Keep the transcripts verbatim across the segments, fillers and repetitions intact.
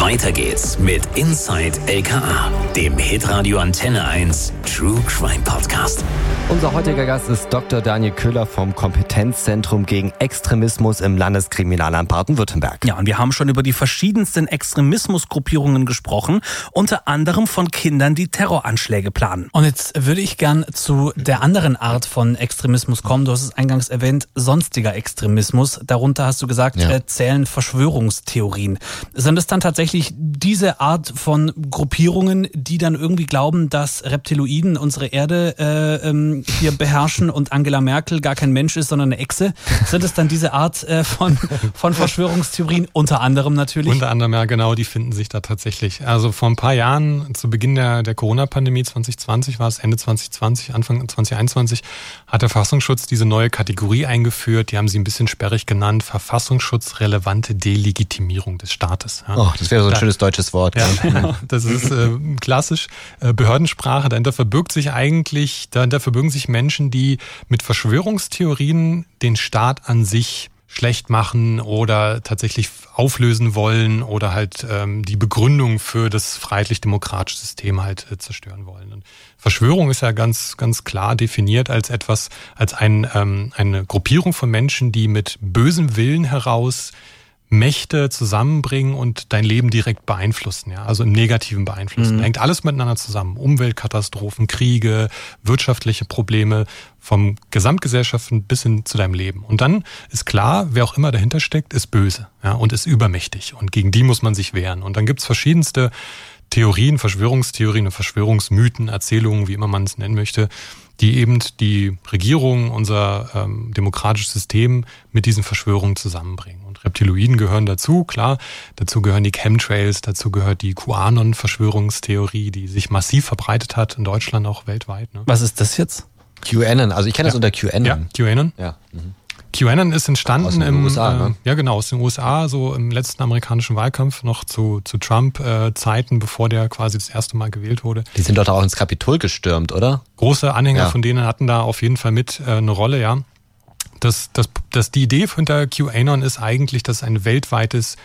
Weiter geht's mit Inside L K A, dem Hitradio Antenne eins True Crime Podcast. Unser heutiger Gast ist Doktor Daniel Köhler vom Kompetenzzentrum gegen Extremismus im Landeskriminalamt Baden-Württemberg. Ja, und wir haben schon über die verschiedensten Extremismusgruppierungen gesprochen, unter anderem von Kindern, die Terroranschläge planen. Und jetzt würde ich gern zu der anderen Art von Extremismus kommen. Du hast es eingangs erwähnt, sonstiger Extremismus. Darunter hast du gesagt, ja. äh, zählen Verschwörungstheorien. Sind es dann tatsächlich diese Art von Gruppierungen, die dann irgendwie glauben, dass Reptiloiden unsere Erde äh, ähm, hier beherrschen und Angela Merkel gar kein Mensch ist, sondern eine Echse? Sind es dann diese Art äh, von, von Verschwörungstheorien? Unter anderem natürlich. Unter anderem, ja genau, die finden sich da tatsächlich. Also vor ein paar Jahren, zu Beginn der, der Corona-Pandemie zwanzig zwanzig war es, Ende zwanzig zwanzig, Anfang zwanzig einundzwanzig, hat der Verfassungsschutz diese neue Kategorie eingeführt. Die haben sie ein bisschen sperrig genannt, verfassungsschutzrelevante Delegitimierung des Staates. Ja. Oh, das wäre so ein da, schönes deutsches Wort. Ja, genau. Das ist äh, klassisch äh, Behördensprache. Dahinter verbirgt sich eigentlich, dahinter verbirgen sich Menschen, die mit Verschwörungstheorien den Staat an sich schlecht machen oder tatsächlich auflösen wollen oder halt ähm, die Begründung für das freiheitlich-demokratische System halt äh, zerstören wollen. Und Verschwörung ist ja ganz ganz klar definiert als etwas, als ein, ähm, eine Gruppierung von Menschen, die mit bösem Willen heraus Mächte zusammenbringen und dein Leben direkt beeinflussen, ja, also im Negativen beeinflussen. Mhm. Hängt alles miteinander zusammen. Umweltkatastrophen, Kriege, wirtschaftliche Probleme, vom Gesamtgesellschaften bis hin zu deinem Leben. Und dann ist klar, wer auch immer dahinter steckt, ist böse, ja, und ist übermächtig. Und gegen die muss man sich wehren. Und dann gibt's verschiedenste Theorien, Verschwörungstheorien und Verschwörungsmythen, Erzählungen, wie immer man es nennen möchte, die eben die Regierung, unser ähm, demokratisches System mit diesen Verschwörungen zusammenbringen. Und Reptiloiden gehören dazu, klar. Dazu gehören die Chemtrails, dazu gehört die QAnon-Verschwörungstheorie, die sich massiv verbreitet hat, in Deutschland auch weltweit. Ne? Was ist das jetzt? QAnon, also ich kenne das ja. unter QAnon. Ja, QAnon. Ja. Mhm. QAnon ist entstanden aus den im U S A, ne? äh, ja genau aus den U S A, so im letzten amerikanischen Wahlkampf noch zu zu Trump-Zeiten, äh, bevor der quasi das erste Mal gewählt wurde. Die sind doch auch ins Kapitol gestürmt, oder? Große Anhänger ja. von denen hatten da auf jeden Fall mit äh, eine Rolle, ja. Das, das, das, die Idee hinter QAnon ist eigentlich, dass es ein weltweites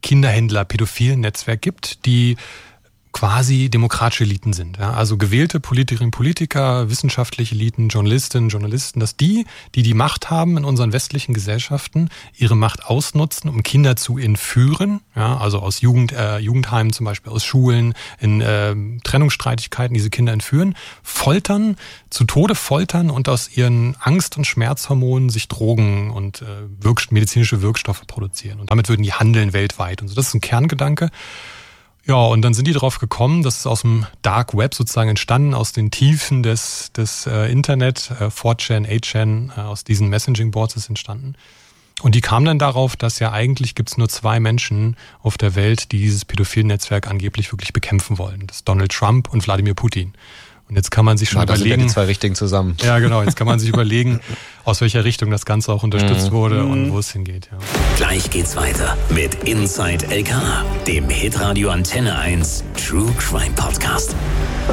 Kinderhändler-Pädophilen-Netzwerk gibt, die quasi demokratische Eliten sind. Ja? Also gewählte Politikerinnen und Politiker, wissenschaftliche Eliten, Journalistinnen, Journalisten, dass die, die die Macht haben in unseren westlichen Gesellschaften, ihre Macht ausnutzen, um Kinder zu entführen, ja? Also aus Jugend, äh, Jugendheimen zum Beispiel, aus Schulen, in äh, Trennungsstreitigkeiten diese Kinder entführen, foltern, zu Tode foltern und aus ihren Angst- und Schmerzhormonen sich Drogen und äh, Wirk- medizinische Wirkstoffe produzieren. Und damit würden die handeln weltweit. Und so. Das ist ein Kerngedanke. Ja, und dann sind die darauf gekommen, das ist aus dem Dark Web sozusagen entstanden, aus den Tiefen des, des äh, Internet, äh, four chan, eight chan, äh, aus diesen Messaging-Boards ist entstanden. Und die kamen dann darauf, dass ja eigentlich gibt's nur zwei Menschen auf der Welt, die dieses Pädophilen-Netzwerk angeblich wirklich bekämpfen wollen. Das ist Donald Trump und Wladimir Putin. Und jetzt kann man sich schon ja, überlegen. Da sind ja die zwei Richtigen zusammen. Ja, genau. Jetzt kann man sich überlegen, aus welcher Richtung das Ganze auch unterstützt wurde und wo es hingeht. Ja. Gleich geht's weiter mit Inside L K A, dem Hitradio Antenne eins True Crime Podcast.